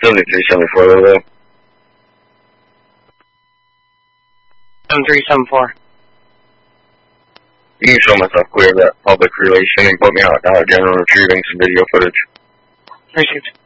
7374, over. 7374. You can show myself clear of that public relation and put me out Dollar General retrieving some video footage. Received.